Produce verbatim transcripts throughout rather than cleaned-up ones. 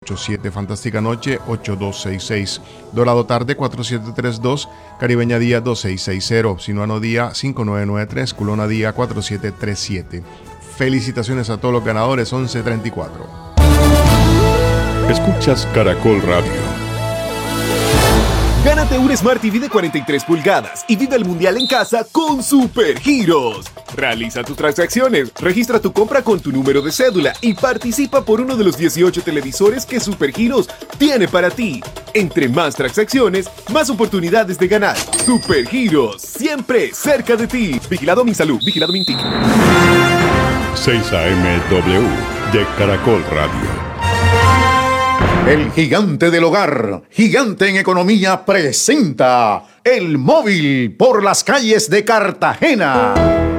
ocho siete, Fantástica Noche ocho dos seis seis, Dorado Tarde cuatro siete tres dos, Caribeña Día dos seis seis cero, Sinuano Día cinco nueve nueve tres, Culona Día cuatro siete tres siete. Felicitaciones a todos los ganadores, once treinta y cuatro. Escuchas Caracol Radio. Gánate un Smart T V de cuarenta y tres pulgadas y vive el mundial en casa con Supergiros. Realiza tus transacciones, registra tu compra con tu número de cédula y participa por uno de los dieciocho televisores que Supergiros tiene para ti. Entre más transacciones, más oportunidades de ganar. Supergiros, siempre cerca de ti. Vigilado Minsalud, vigilado Mintic. seis A M W de Caracol Radio. El gigante del hogar, gigante en economía, presenta El Móvil por las calles de Cartagena.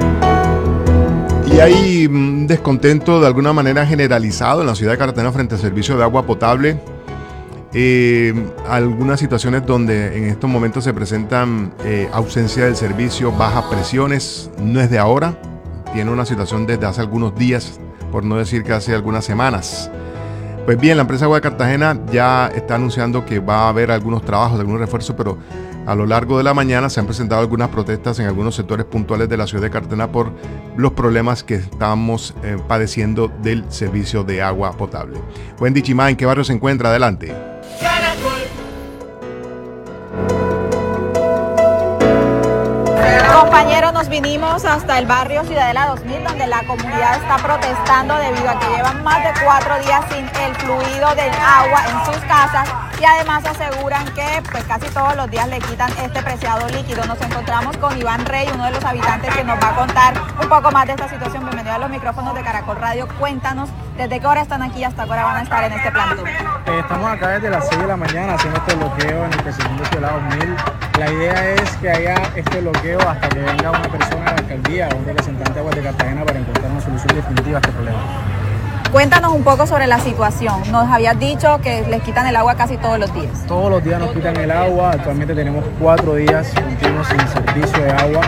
Y hay un descontento de alguna manera generalizado en la ciudad de Cartagena frente al servicio de agua potable. Eh, algunas situaciones donde en estos momentos se presentan eh, ausencia del servicio, bajas presiones, no es de ahora, tiene una situación desde hace algunos días, por no decir que hace algunas semanas. Pues bien, la empresa Agua de Cartagena ya está anunciando que va a haber algunos trabajos, algunos refuerzos, pero a lo largo de la mañana se han presentado algunas protestas en algunos sectores puntuales de la ciudad de Cartagena por los problemas que estamos eh, padeciendo del servicio de agua potable. Wendy Chimá, ¿en qué barrio se encuentra? Adelante. Compañeros, nos vinimos hasta el barrio Ciudadela dos mil, donde la comunidad está protestando debido a que llevan más de cuatro días sin el fluido del agua en sus casas y además aseguran que pues casi todos los días le quitan este preciado líquido. Nos encontramos con Iván Rey, uno de los habitantes, que nos va a contar un poco más de esta situación. Bienvenido a los micrófonos de Caracol Radio. Cuéntanos, ¿desde qué hora están aquí y hasta qué hora van a estar en este plantón? Eh, estamos acá desde las seis de la mañana haciendo este bloqueo en el presidente Ciudadela dos mil. La idea es que haya este bloqueo hasta que venga una persona a la alcaldía o un representante de Aguas de Cartagena para encontrar una solución definitiva a este problema. Cuéntanos un poco sobre la situación. Nos habías dicho que les quitan el agua casi todos los días. Todos los días nos quitan el agua. Actualmente tenemos cuatro días continuos sin servicio de agua.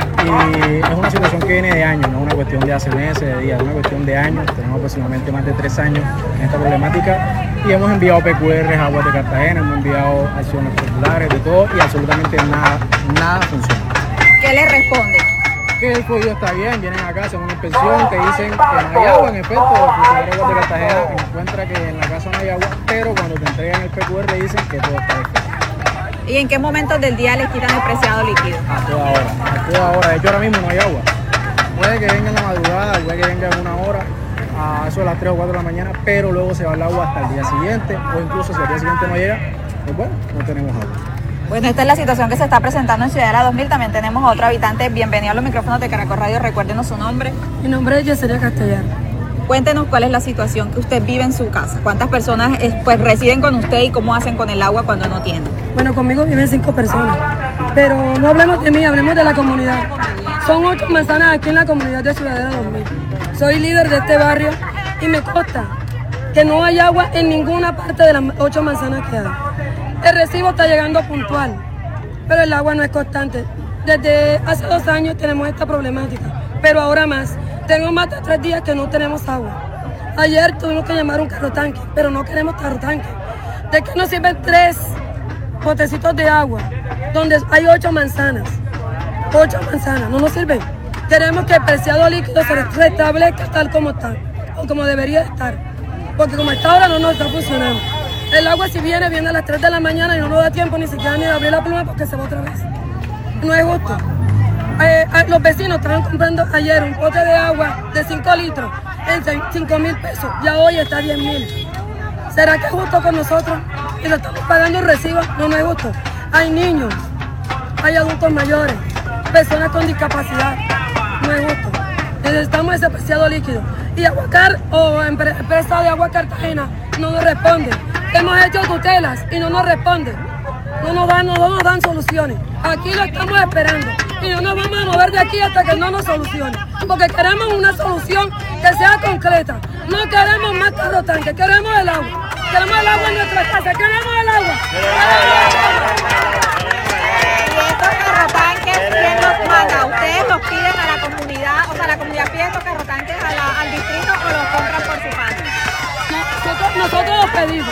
Y es una situación que viene de años, no es una cuestión de hace meses, de días, es una cuestión de años. Tenemos aproximadamente más de tres años en esta problemática y hemos enviado P Q R a Aguas de Cartagena, hemos enviado acciones populares, de todo, y absolutamente nada, nada funciona. ¿Qué les responde? Que el fluido está bien, vienen acá, hacen una inspección, te dicen que no hay agua. En efecto, el funcionario de Aguas de Cartagena encuentra que en la casa no hay agua, pero cuando te entregan el P Q R dicen que todo está perfecto. ¿Y en qué momentos del día les quitan el preciado líquido? A toda hora, a toda hora. De hecho, ahora mismo no hay agua. Puede que venga en la madrugada, puede que venga en una hora, a eso de las tres o cuatro de la mañana, pero luego se va el agua hasta el día siguiente, o incluso si al día siguiente no llega, pues bueno, no tenemos agua. Bueno, esta es la situación que se está presentando en Ciudadela dos mil. También tenemos otro habitante. Bienvenido a los micrófonos de Caracol Radio. Recuérdenos su nombre. Mi nombre es Yesenia Castellano. Cuéntenos cuál es la situación que usted vive en su casa. ¿Cuántas personas eh, pues residen con usted y cómo hacen con el agua cuando no tienen? Bueno, conmigo viven cinco personas, pero no hablemos de mí, hablemos de la comunidad. Son ocho manzanas aquí en la comunidad de Ciudadela dos mil. Soy líder de este barrio y me consta que no hay agua en ninguna parte de las ocho manzanas que hay. El recibo está llegando puntual, pero el agua no es constante. Desde hace dos años tenemos esta problemática, pero ahora más. Tenemos más de tres días que no tenemos agua. Ayer tuvimos que llamar un carro tanque, pero no queremos carro tanque. ¿De qué nos sirven tres botecitos de agua donde hay ocho manzanas? Ocho manzanas, no nos sirven. Queremos que el preciado líquido se restablezca tal como está, o como debería estar. Porque como está ahora no nos está funcionando. El agua si viene, viene a las tres de la mañana y no nos da tiempo ni siquiera ni de abrir la pluma porque se va otra vez. No es justo. Eh, eh, los vecinos estaban comprando ayer un pote de agua de cinco litros en cinco mil pesos, ya hoy está diez mil. ¿Será que es justo con nosotros? Y lo estamos pagando un recibo, no, no es justo. Hay niños, hay adultos mayores, personas con discapacidad, no es justo. Necesitamos ese preciado líquido. Y Aguacar o empresa de Agua Cartagena no nos responde. Hemos hecho tutelas y no nos responden. No nos dan, no nos dan soluciones. Aquí lo estamos esperando. Y no nos vamos a mover de aquí hasta que no nos solucione. Porque queremos una solución que sea concreta. No queremos más carro tanque, queremos el agua. Queremos el agua en nuestra casa, queremos el agua. Y estos carrotanques, ¿quién los manda? ¿Ustedes los piden a la comunidad? O sea, ¿la comunidad pide estos carrotanques a la, al distrito o los compran por su parte? Nosotros, nosotros los pedimos.